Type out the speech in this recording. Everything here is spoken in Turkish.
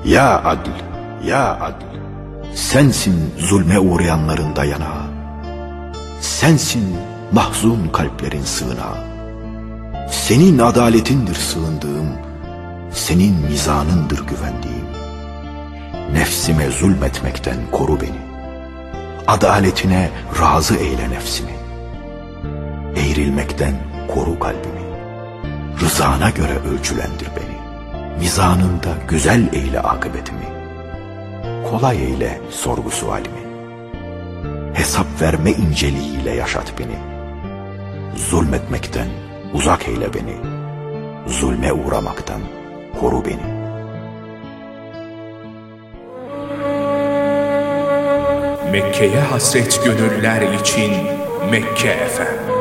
Ya adl, ya adl, sensin zulme uğrayanların dayanağı, sensin mahzun kalplerin sığınağı. Senin adaletindir sığındığım, senin mizanındır güvendiğim. Nefsime zulmetmekten koru beni, adaletine razı eyle nefsimi. Eğrilmekten koru kalbimi, rızana göre ölçülendir beni. Mizanında güzel eyle akıbetimi, kolay eyle sorgu sualimi. Hesap verme inceliğiyle yaşat beni, zulmetmekten uzak eyle beni, zulme uğramaktan koru beni. Mekke'ye hasret gönüller için Mekke FM.